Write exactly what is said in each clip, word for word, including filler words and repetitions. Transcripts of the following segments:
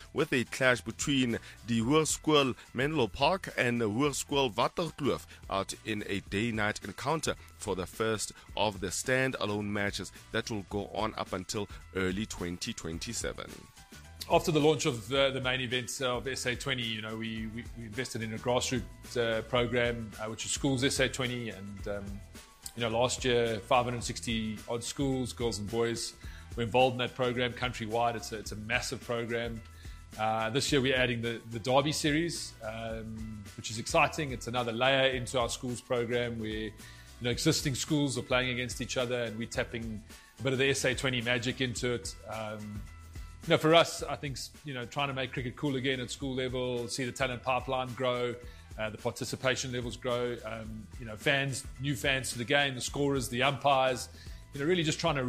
with a clash between the Hoërskool Menlo Park and the Hoërskool Waterkloof out in a day-night encounter for the first of the stand-alone matches that will go on up until early twenty twenty-seven. After the launch of uh, the main event of S A twenty, you know, we, we, we invested in a grassroots uh, program, uh, which is Schools S A twenty, and um, you know, last year five hundred sixty odd schools, girls and boys, were involved in that program countrywide. It's a, it's a massive program. Uh, this year we're adding the, the Derby series, um, which is exciting. It's another layer into our schools program where, you know, existing schools are playing against each other, and we're tapping a bit of the S A twenty magic into it. Um, You know, for us, I think, you know, trying to make cricket cool again at school level, see the talent pipeline grow, uh, the participation levels grow, um, you know, fans, new fans to the game, the scorers, the umpires, you know, really just trying to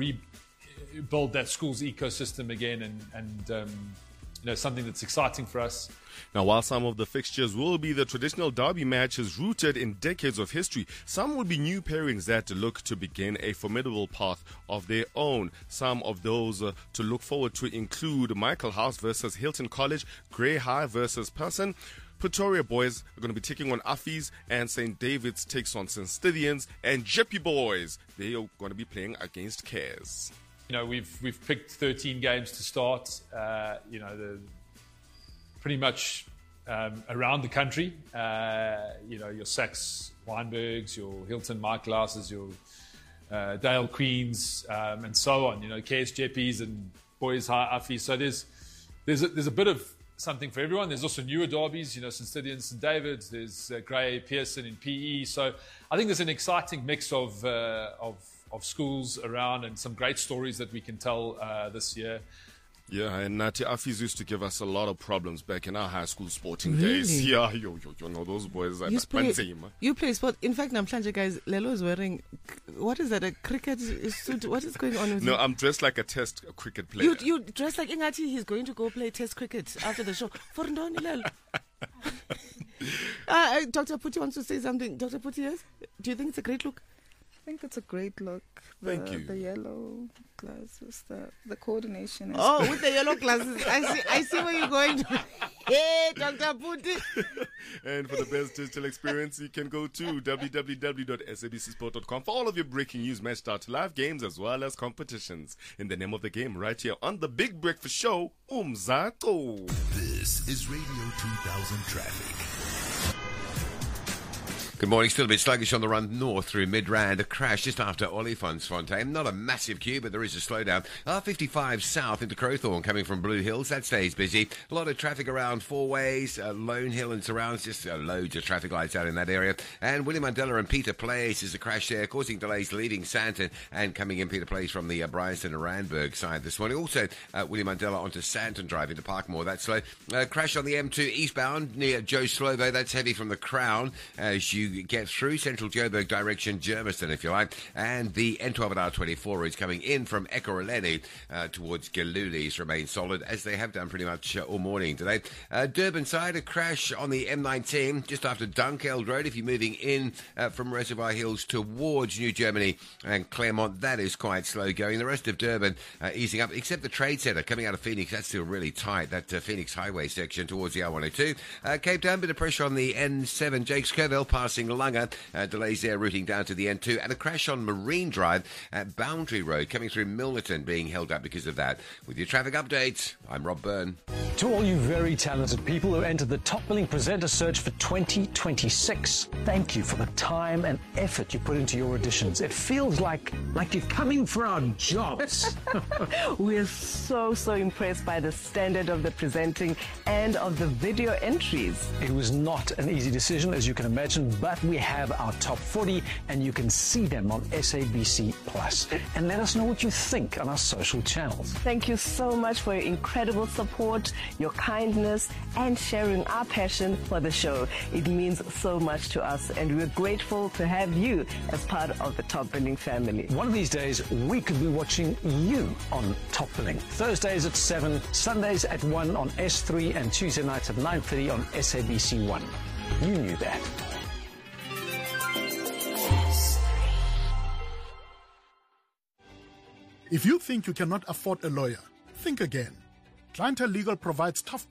rebuild that school's ecosystem again, and, and um, you know, something that's exciting for us. Now, while some of the fixtures will be the traditional derby matches rooted in decades of history, some will be new pairings that look to begin a formidable path of their own. Some of those uh, to look forward to include Michael House versus Hilton College, Grey High versus Person. Pretoria Boys are going to be taking on Affies, and Saint David's takes on Saint Stithians, and Jeppy Boys, they are going to be playing against Cares. You know, we've we've picked thirteen games to start. Uh, you know, the pretty much um, around the country. Uh, you know, your Sachs Weinbergs, your Hilton Mike Glasses, your uh, Dale Queens, um, and so on. You know, K S Jeppies and Boys High Affies. So there's there's a, there's a bit of something for everyone. There's also newer derbies. You know, Saint Stithians, Saint David's. There's uh, Grey Pearson in P E. So I think there's an exciting mix of uh, of of schools around, and some great stories that we can tell uh, this year. Yeah, and Nati Affies used to give us a lot of problems back in our high school sporting Really? days. Yeah, yo, yo, you know, those boys are You play, team. you play sport. In fact, Namhlanje, guys, Lelo is wearing, what is that, a cricket suit? What is going on with No, you? I'm dressed like a test cricket player. You, you dress like Ingati, he's going to go play test cricket after the show. For Ndoni, Lelo. uh, Doctor Putti wants to say something. Doctor Putti, yes? Do you think it's a great look? I think it's a great look. The, Thank you. The yellow glasses, the the coordination. Is Oh, good. with the yellow glasses. I see I see where you're going to. Hey, Doctor Putti. And for the best digital experience, you can go to w w w dot s a b c sport dot com for all of your breaking news, match start, live games, as well as competitions. In the name of the game, right here on the Big Breakfast Show, Umzako. This is Radio two thousand Traffic. Good morning. Still a bit sluggish on the run north through Midrand. A crash just after Olifantsfontein. Not a massive queue, but there is a slowdown. R fifty-five south into Crowthorne coming from Blue Hills. That stays busy. A lot of traffic around Four Ways, uh, Lone Hill and surrounds. Just uh, loads of traffic lights out in that area. And William Mandela and Peter Place is a crash there, causing delays leaving Sandton and coming in Peter Place from the uh, Bryanston and Randburg side this morning. Also, uh, William Mandela onto Sandton Drive into Parkmore. That's slow. Uh, crash on the M two eastbound near Joe Slovo. That's heavy from the Crown as you get through Central Joburg direction, Germiston, if you like, and the N twelve at R twenty-four is coming in from Ekurhuleni uh, towards Galulis remain solid, as they have done pretty much uh, all morning today. Uh, Durban side, a crash on the M nineteen just after Dunkeld Road. If you're moving in uh, from Reservoir Hills towards New Germany and Claremont, that is quite slow going. The rest of Durban uh, easing up, except the Trade Centre coming out of Phoenix. That's still really tight, that uh, Phoenix Highway section towards the R one oh two. Uh, Cape Town, bit of pressure on the N seven. Jakes Kerville passing Langa. Uh, delays there routing down to the N two, and a crash on Marine Drive at Boundary Road coming through Milnerton being held up because of that. With your traffic updates, I'm Rob Byrne. To all you very talented people who entered the Top Billing Presenter Search for twenty twenty-six, thank you for the time and effort you put into your auditions. It feels like like you're coming for our jobs. We're so, so impressed by the standard of the presenting and of the video entries. It was not an easy decision, as you can imagine, but we have our top forty, and you can see them on S A B C Plus. And let us know what you think on our social channels. Thank you so much for your incredible support, your kindness, and sharing our passion for the show. It means so much to us, and we're grateful to have you as part of the Top Billing family. One of these days, we could be watching you on Top Billing. Thursdays at seven, Sundays at one on S three, and Tuesday nights at nine thirty on S A B C one. You knew that. If you think you cannot afford a lawyer, think again. Clientele Legal provides tough